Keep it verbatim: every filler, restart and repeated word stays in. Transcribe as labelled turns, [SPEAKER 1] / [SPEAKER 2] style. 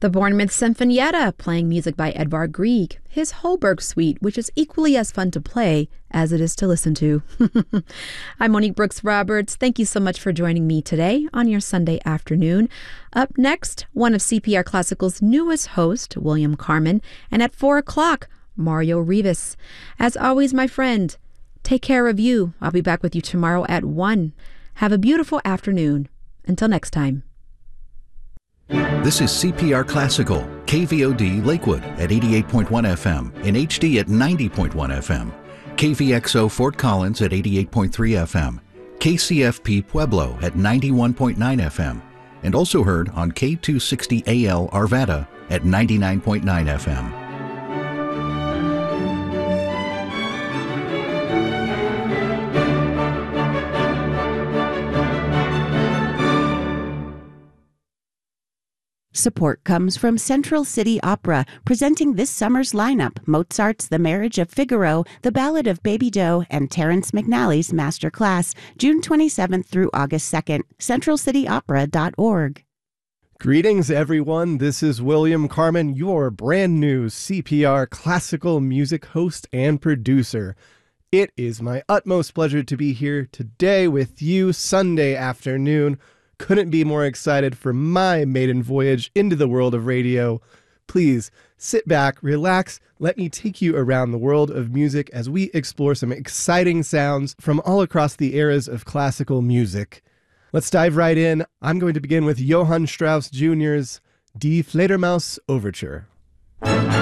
[SPEAKER 1] The Bournemouth Sinfonietta, playing music by Edvard Grieg, his Holberg Suite, which is equally as fun to play as it is to listen to. I'm Monique Brooks Roberts. Thank you so much for joining me today on your Sunday afternoon. Up next, one of C P R Classical's newest hosts, William Carmen, and at four o'clock, Mario Rivas. As always, my friend, take care of you. I'll be back with you tomorrow at one. Have a beautiful afternoon. Until next time.
[SPEAKER 2] This is C P R Classical, K V O D Lakewood at eighty-eight point one F M, in H D at ninety point one F M, K V X O Fort Collins at eighty-eight point three F M, K C F P Pueblo at ninety-one point nine F M, and also heard on K two sixty A L Arvada at ninety-nine point nine F M.
[SPEAKER 3] Support comes from Central City Opera, presenting this summer's lineup: Mozart's The Marriage of Figaro, The Ballad of Baby Doe, and Terrence McNally's Master Class, June twenty-seventh through August second. central city opera dot org.
[SPEAKER 4] Greetings, everyone. This is William Carmen, your brand new C P R classical music host and producer. It is my utmost pleasure to be here today with you Sunday afternoon. Couldn't be more excited for my maiden voyage into the world of radio. Please sit back, relax, let me take you around the world of music as we explore some exciting sounds from all across the eras of classical music. Let's dive right in. I'm going to begin with Johann Strauss Junior's Die Fledermaus Overture.